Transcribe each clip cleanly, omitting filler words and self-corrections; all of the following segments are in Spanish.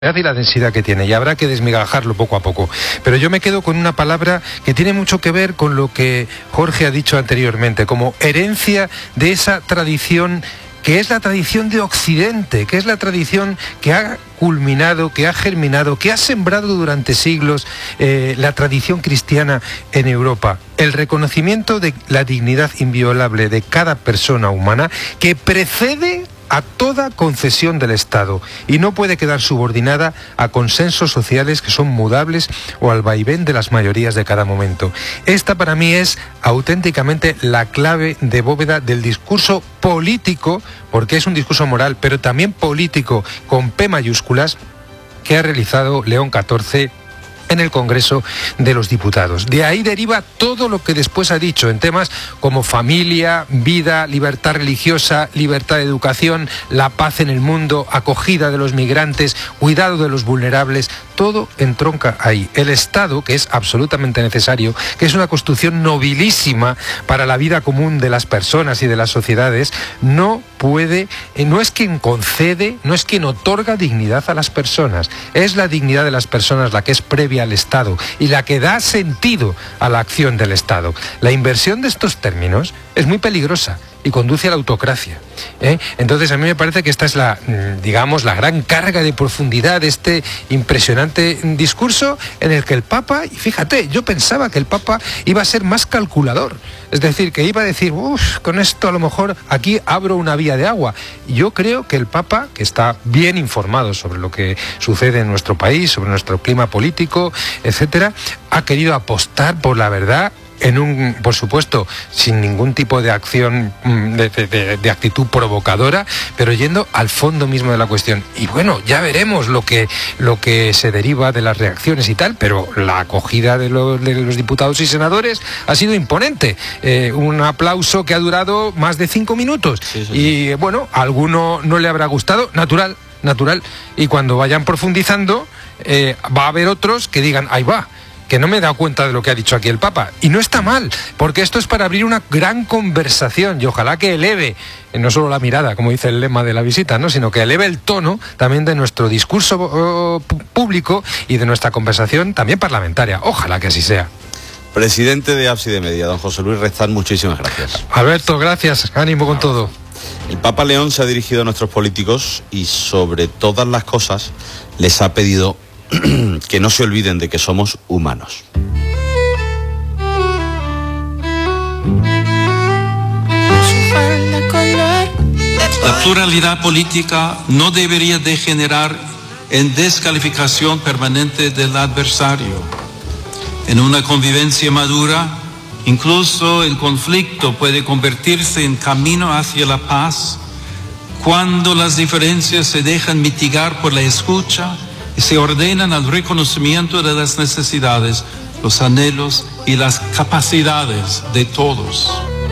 y la densidad que tiene, y habrá que desmigajarlo poco a poco. Pero yo me quedo con una palabra que tiene mucho que ver con lo que Jorge ha dicho anteriormente, como herencia de esa tradición que es la tradición de Occidente, que es la tradición que ha culminado, que ha germinado, que ha sembrado durante siglos la tradición cristiana en Europa. El reconocimiento de la dignidad inviolable de cada persona humana que precede a toda concesión del Estado y no puede quedar subordinada a consensos sociales que son mudables o al vaivén de las mayorías de cada momento. Esta para mí es auténticamente la clave de bóveda del discurso político, porque es un discurso moral, pero también político con P mayúsculas, que ha realizado León XIV en el Congreso de los Diputados. De ahí deriva todo lo que después ha dicho en temas como familia, vida, libertad religiosa, libertad de educación, la paz en el mundo, acogida de los migrantes, cuidado de los vulnerables. Todo entronca ahí. El Estado, que es absolutamente necesario, que es una construcción nobilísima para la vida común de las personas y de las sociedades, no puede, no es quien concede, no es quien otorga dignidad a las personas. Es la dignidad de las personas la que es previa al Estado y la que da sentido a la acción del Estado. La inversión de estos términos es muy peligrosa y conduce a la autocracia. Entonces a mí me parece que esta es la, digamos, la gran carga de profundidad de este impresionante discurso en el que el Papa, y fíjate, yo pensaba que el Papa iba a ser más calculador, es decir, que iba a decir, con esto a lo mejor aquí abro una vía de agua. Yo creo que el Papa, que está bien informado sobre lo que sucede en nuestro país, sobre nuestro clima político, etcétera, ha querido apostar por la verdad, por supuesto, sin ningún tipo de acción, de actitud provocadora, pero yendo al fondo mismo de la cuestión. Y bueno, ya veremos lo que se deriva de las reacciones y tal, pero la acogida de los diputados y senadores ha sido imponente. Un aplauso que ha durado más de 5 minutos. Sí. Y bueno, a alguno no le habrá gustado, natural. Y cuando vayan profundizando, va a haber otros que digan, ahí va, que no me he dado cuenta de lo que ha dicho aquí el Papa. Y no está mal, porque esto es para abrir una gran conversación y ojalá que eleve, no solo la mirada, como dice el lema de la visita, ¿no?, sino que eleve el tono también de nuestro discurso público y de nuestra conversación también parlamentaria. Ojalá que así sea. Presidente de Ábside Media, don José Luis Restán, muchísimas gracias. Alberto, gracias. Ánimo con todo. El Papa León se ha dirigido a nuestros políticos y sobre todas las cosas les ha pedido que no se olviden de que somos humanos. La pluralidad política no debería degenerar en descalificación permanente del adversario. En una convivencia madura, incluso el conflicto puede convertirse en camino hacia la paz cuando las diferencias se dejan mitigar por la escucha y se ordenan al reconocimiento de las necesidades, los anhelos y las capacidades de todos.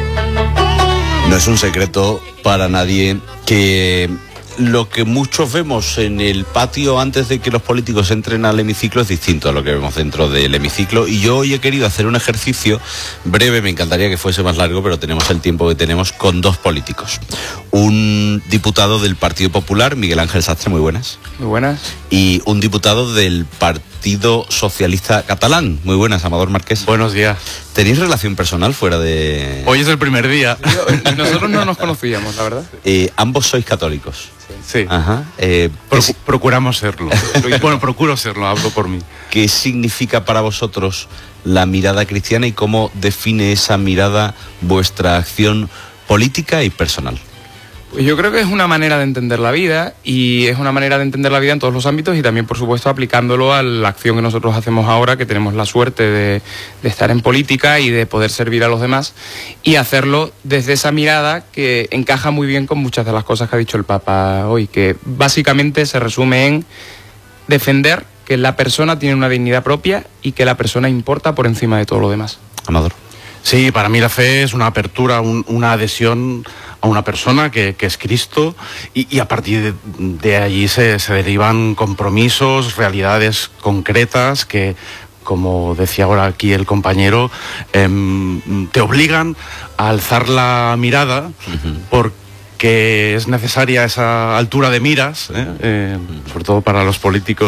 No es un secreto para nadie que lo que muchos vemos en el patio antes de que los políticos entren al hemiciclo es distinto a lo que vemos dentro del hemiciclo, y yo hoy he querido hacer un ejercicio breve, me encantaría que fuese más largo, pero tenemos el tiempo que tenemos, con dos políticos. Un diputado del Partido Popular, Miguel Ángel Sastre, muy buenas. Muy buenas. Y un diputado del Partido Socialista Catalán, muy buenas, Amador Marqués. Buenos días. ¿Tenéis relación personal fuera de...? Hoy es el primer día. Nosotros no nos conocíamos, la verdad. Ambos sois católicos. Sí. Ajá. Procuramos serlo. Bueno, procuro serlo, hablo por mí. ¿Qué significa para vosotros la mirada cristiana y cómo define esa mirada vuestra acción política y personal? Pues yo creo que es una manera de entender la vida, y es una manera de entender la vida en todos los ámbitos, y también, por supuesto, aplicándolo a la acción que nosotros hacemos ahora, que tenemos la suerte de estar en política y de poder servir a los demás, y hacerlo desde esa mirada que encaja muy bien con muchas de las cosas que ha dicho el Papa hoy, que básicamente se resume en defender que la persona tiene una dignidad propia y que la persona importa por encima de todo lo demás. Amador. Sí, para mí la fe es una apertura, una adhesión a una persona que es Cristo, y a partir de allí se derivan compromisos, realidades concretas que, como decía ahora aquí el compañero, te obligan a alzar la mirada, que es necesaria esa altura de miras, sobre todo para los políticos